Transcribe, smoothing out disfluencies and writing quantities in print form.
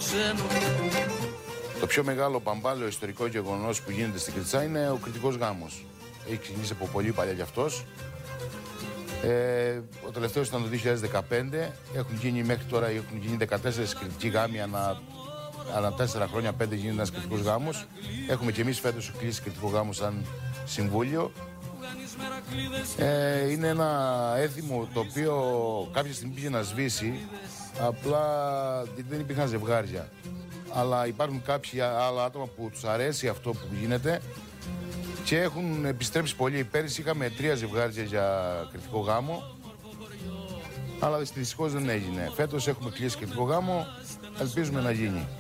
Το πιο μεγάλο παμπάλαιο ιστορικό γεγονός που γίνεται στην Κριτσά είναι ο κριτικός γάμος. Έχει ξεκινήσει από πολύ παλιά κι αυτός. Ο τελευταίος ήταν το 2015. Μέχρι τώρα έχουν γίνει 14 κριτικοί γάμοι ανά 4 χρόνια, 5 γίνεται ένας κριτικός γάμος. Έχουμε και εμείς φέτος κλείσει κριτικό γάμο σαν συμβούλιο. Είναι ένα έθιμο το οποίο κάποια στιγμή πήγε να σβήσει, απλά δεν υπήρχαν ζευγάρια. Αλλά υπάρχουν κάποια άλλα άτομα που τους αρέσει αυτό που γίνεται και έχουν επιστρέψει πολύ. Πέρυσι είχαμε 3 ζευγάρια για κριτικό γάμο, αλλά δυστυχώς δεν έγινε. Φέτος έχουμε κλείσει κριτικό γάμο, ελπίζουμε να γίνει.